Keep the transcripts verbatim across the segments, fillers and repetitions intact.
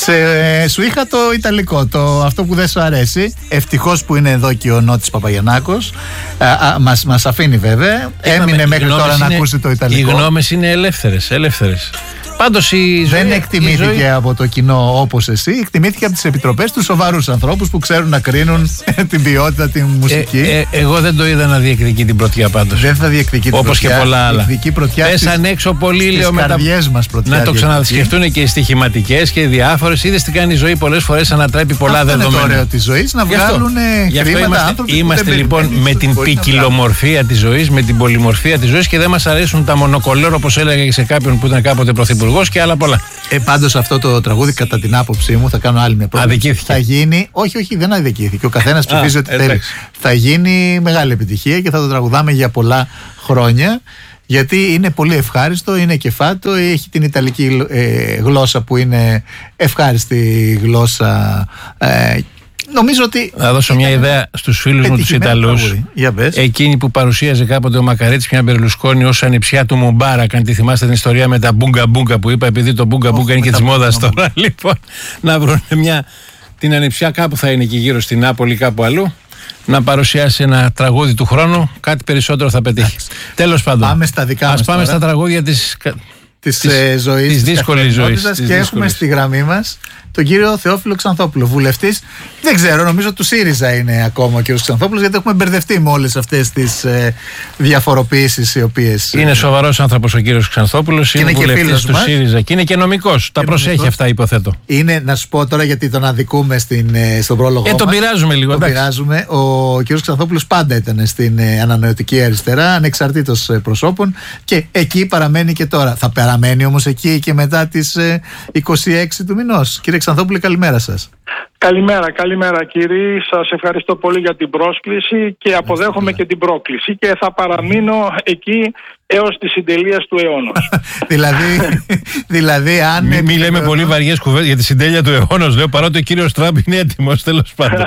Σε, σου είχα το ιταλικό, το, αυτό που δεν σου αρέσει. Ευτυχώς που είναι εδώ και ο Νότης Παπαγιαννάκος. Α, α, μας, μας αφήνει βέβαια. Έμεινε Είπαμε, μέχρι τώρα είναι, να ακούσει το ιταλικό. Οι γνώμες είναι ελεύθερες, ελεύθερες. Πάντως η ζωή, δεν εκτιμήθηκε η ζωή... από το κοινό όπως εσύ, εκτιμήθηκε από τις επιτροπές του σοβαρούς ανθρώπους που ξέρουν να κρίνουν την ποιότητα, τη μουσική. Ε, ε, εγώ δεν το είδα να διεκδικεί την πρωτιά πάντως. Δεν θα διεκδικεί την όπως πρωτιά. Και πολλά άλλα. Πέσαν έξω πολύ, λέω, με τα μας πρωτιά. Να το ξανασκεφτούν και οι στοιχηματικές και οι διάφορες. Είδες τι κάνει η ζωή πολλές φορές, ανατρέπει πολλά αυτό δεδομένα. Είναι το ωραίο της ζωής, να βγάλουν χρήματα είμαστε, άνθρωποι. Είμαστε λοιπόν με την ποικιλομορφία της ζωής, με την πολυμορφία της ζωής και δεν μας αρέσουν τα μονοκολόρ, όπως έλεγα και σε κάποιον που ήταν κάποτε πρωθυπουργός και άλλα πολλά. Ε, πάντως αυτό το τραγούδι, κατά την άποψή μου, θα κάνω άλλη μια πρόταση. Αδικήθηκε. Θα γίνει, όχι, όχι, δεν αδικήθηκε. Ο καθένας ψηφίζει ό,τι θέλει. Θα γίνει μεγάλη επιτυχία και θα το τραγουδάμε για πολλά χρόνια. Γιατί είναι πολύ ευχάριστο, είναι κεφάτο, έχει την ιταλική ε, γλώσσα που είναι ευχάριστη γλώσσα. Ε, Νομίζω ότι. Θα δώσω μια ιδέα στους φίλους μου τους Ιταλούς. Εκείνη που παρουσίαζε κάποτε ο Μακαρίτης μια Μπερλουσκόνη ως ανιψιά του Μουμπάρακ. Αν τη θυμάστε την ιστορία με τα μπούγκα μπούγκα που είπα, επειδή το μπούγκα μπούγκα είναι και της μόδας τώρα. Λοιπόν, να βρουν μια. Την ανιψιά κάπου θα είναι εκεί γύρω στην Νάπολη, κάπου αλλού. Να παρουσιάσει ένα τραγούδι του χρόνου, κάτι περισσότερο θα πετύχει. Τέλος πάντων. Πάμε στα δικά μας. Ας πάμε τώρα. στα τραγούδια της. Της, της, ε, ζωής, της δύσκολης ζωής. Και της έχουμε δύσκολης. στη γραμμή μας τον κύριο Θεόφιλο Ξανθόπουλο, βουλευτής. Δεν ξέρω, νομίζω του ΣΥΡΙΖΑ είναι ακόμα ο κύριος Ξανθόπουλος, γιατί έχουμε μπερδευτεί με όλες αυτές τις ε, διαφοροποιήσεις οι οποίες. Είναι σοβαρός άνθρωπος ο κύριος Ξανθόπουλος, είναι, είναι βουλευτής του μας. ΣΥΡΙΖΑ και είναι και νομικός. Τα προσέχει νομικός. Αυτά, υποθέτω. Είναι, να σου πω τώρα, γιατί τον αδικούμε στην, στον πρόλογο. Ε, τον μας. πειράζουμε λίγο. Τον πειράζουμε. Ο κύριος Ξανθόπουλος πάντα ήταν στην ε, ανανεωτική αριστερά, ανεξαρτήτως ε, προσώπων, και εκεί παραμένει και τώρα. Θα παραμένει όμως εκεί και μετά τις ε, είκοσι έξι του μηνός. Κύριε Ξανθόπουλε, καλημέρα σας. Καλημέρα, καλημέρα κύριε. Σας ευχαριστώ πολύ για την πρόσκληση και αποδέχομαι και την πρόκληση και θα παραμείνω εκεί έως τη συντελεία του αιώνος. δηλαδή, δηλαδή, αν. Μην μη λέμε πολύ βαριές κουβέντες για τη συντέλεια του αιώνος, λέω, παρότι ο κύριος Τραμπ είναι έτοιμος, τέλος πάντων.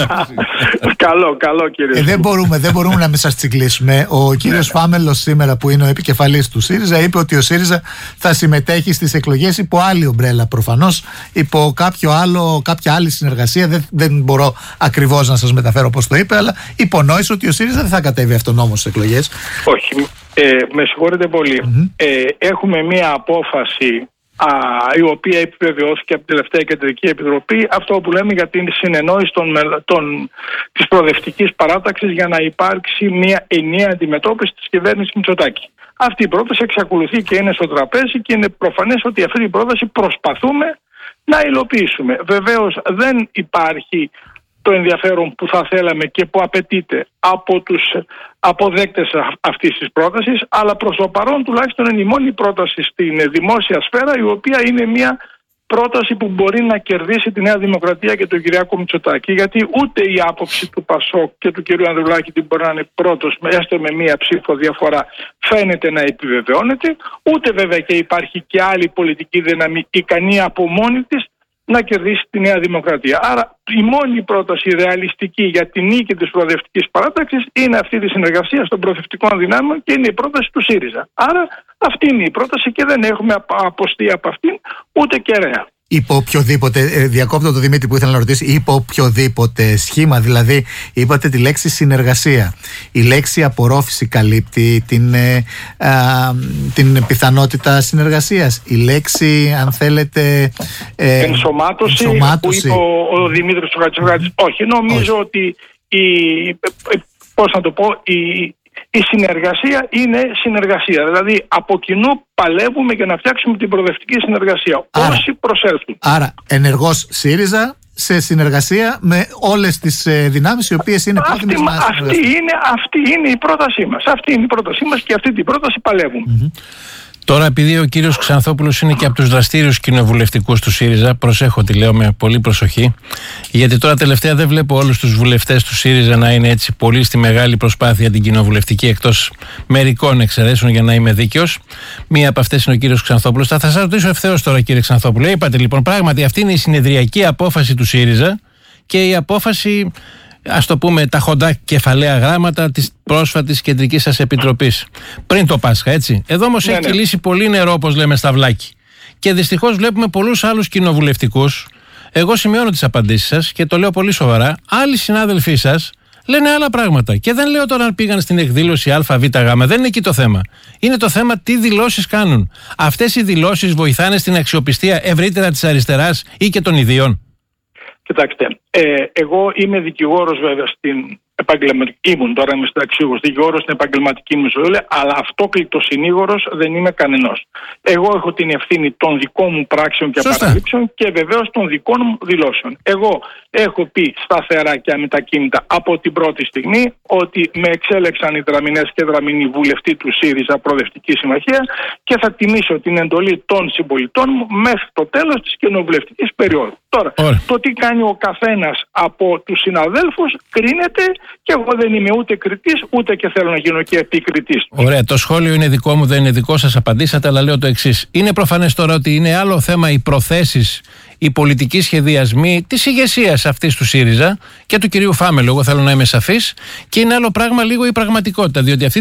καλό, καλό κύριε. Ε, δεν, μπορούμε, δεν μπορούμε να μην σας τσιγκλίσουμε. Ο κύριος Φάμελος σήμερα, που είναι ο επικεφαλής του ΣΥΡΙΖΑ, είπε ότι ο ΣΥΡΙΖΑ θα συμμετέχει στις εκλογές υπό άλλη ομπρέλα. Προφανώς υπό κάποιο άλλο, κάποια άλλη συνεργασία. Δεν, δεν μπορώ ακριβώς να σας μεταφέρω πώς το είπε, αλλά υπονόησε ότι ο ΣΥΡΙΖΑ δεν θα κατέβει αυτονόμως στις εκλογές. Όχι. Ε, με συγχωρείτε πολύ. Mm-hmm. Ε, έχουμε μία απόφαση α, η οποία επιβεβαιώθηκε από την τελευταία Κεντρική Επιτροπή, αυτό που λέμε για την συνεννόηση των, των, της προοδευτικής παράταξης για να υπάρξει μία ενιαία αντιμετώπιση της κυβέρνησης Μητσοτάκη. Αυτή η πρόταση εξακολουθεί και είναι στο τραπέζι και είναι προφανές ότι αυτή η πρόταση προσπαθούμε να υλοποιήσουμε. Βεβαίως δεν υπάρχει το ενδιαφέρον που θα θέλαμε και που απαιτείται από τους αποδέκτες αυτής της πρότασης, αλλά προς το παρόν τουλάχιστον είναι η μόνη πρόταση στην δημόσια σφαίρα η οποία είναι μια πρόταση που μπορεί να κερδίσει τη Νέα Δημοκρατία και τον Κυριάκο Μητσοτάκη, γιατί ούτε η άποψη του Πασόκ και του κ. Ανδρουλάκη την μπορεί να είναι πρώτος έστω με μία ψήφο διαφορά φαίνεται να επιβεβαιώνεται, ούτε βέβαια και υπάρχει και άλλη πολιτική δύναμη ικανή από μόνη της να κερδίσει τη Νέα Δημοκρατία. Άρα η μόνη πρόταση ρεαλιστική για τη νίκη της προοδευτικής παράταξης είναι αυτή τη συνεργασία των προοδευτικών δυνάμεων και είναι η πρόταση του ΣΥΡΙΖΑ. Άρα αυτή είναι η πρόταση και δεν έχουμε αποστεί από αυτήν ούτε κεραία. Υπό οποιοδήποτε, ε, διακόπτω το Δημήτρη που ήθελα να ρωτήσει, υπό οποιοδήποτε σχήμα, δηλαδή είπατε τη λέξη συνεργασία. Η λέξη απορρόφηση καλύπτει την, ε, α, την πιθανότητα συνεργασίας. Η λέξη, αν θέλετε, ε, ενσωμάτωση, ενσωμάτωση που είπε ο, ο Δημήτρης Χατζηδάκης. Όχι, νομίζω Όχι. ότι η, πώς να το πω, η Η συνεργασία είναι συνεργασία. Δηλαδή από κοινού παλεύουμε για να φτιάξουμε την προοδευτική συνεργασία. Άρα, όσοι προσέλθουν. Άρα ενεργός ΣΥΡΙΖΑ σε συνεργασία με όλες τις ε, δυνάμεις οι οποίες είναι πρόθυμες να συνεργαστούν. Αυτή είναι, αυτή είναι η πρότασή μας. Αυτή είναι η πρότασή μας και αυτή την πρόταση παλεύουμε. Mm-hmm. Τώρα, επειδή ο κύριος Ξανθόπουλος είναι και από τους δραστήριους κοινοβουλευτικούς του ΣΥΡΙΖΑ, προσέχω τι λέω με πολύ προσοχή, γιατί τώρα τελευταία δεν βλέπω όλους τους βουλευτές του ΣΥΡΙΖΑ να είναι έτσι πολύ στη μεγάλη προσπάθεια την κοινοβουλευτική, εκτός μερικών εξαιρέσεων, για να είμαι δίκαιος. Μία από αυτές είναι ο κύριος Ξανθόπουλος. Θα σας ρωτήσω ευθέως τώρα, κύριε Ξανθόπουλο. Είπατε λοιπόν, πράγματι αυτή είναι η συνεδριακή απόφαση του ΣΥΡΙΖΑ και η απόφαση, ας το πούμε, τα χοντρά κεφαλαία γράμματα της πρόσφατης κεντρικής σας επιτροπής. Πριν το Πάσχα, έτσι. Εδώ όμως ναι, έχει ναι. κυλήσει πολύ νερό, όπως λέμε στα βλάκι. Και δυστυχώς βλέπουμε πολλούς άλλους κοινοβουλευτικούς. Εγώ σημειώνω τις απαντήσεις σας και το λέω πολύ σοβαρά. Άλλοι συνάδελφοί σας λένε άλλα πράγματα. Και δεν λέω τώρα αν πήγαν στην εκδήλωση Α, Β, Γ. Δεν είναι εκεί το θέμα. Είναι το θέμα τι δηλώσεις κάνουν. Αυτές οι δηλώσεις βοηθάνε στην αξιοπιστία ευρύτερα της αριστεράς ή και των ιδίων? Κοιτάξτε, ε, εγώ είμαι δικηγόρος βέβαια στην επαγγελματική, ήμουν τώρα είμαι συνταξιούχος, δικηγόρος στην επαγγελματική μου ζωή, αλλά αυτόκλητος συνήγορος δεν είμαι κανενός. Εγώ έχω την ευθύνη των δικών μου πράξεων και παραλήψεων και βεβαίως των δικών μου δηλώσεων. Εγώ έχω πει σταθερά και αμετακίνητα από την πρώτη στιγμή ότι με εξέλεξαν οι δραμηνές και δραμηνοί βουλευτή του ΣΥΡΙΖΑ Προοδευτική Συμμαχία και θα τιμήσω την εντολή των συμπολιτών μου μέχρι το τέλος της κοινοβουλευτικής περίοδου. Τώρα, Ωραία. το τι κάνει ο καθένας από τους συναδέλφους κρίνεται και εγώ δεν είμαι ούτε κριτής ούτε και θέλω να γίνω και επικριτής. Ωραία, το σχόλιο είναι δικό μου, δεν είναι δικό σας, απαντήσατε, αλλά λέω το εξής. Είναι προφανές τώρα ότι είναι άλλο θέμα οι προθέσεις, οι πολιτικοί σχεδιασμοί της ηγεσίας αυτής του ΣΥΡΙΖΑ και του κυρίου Φάμελου. Εγώ θέλω να είμαι σαφής. Και είναι άλλο πράγμα λίγο η πραγματικότητα, διότι αυτή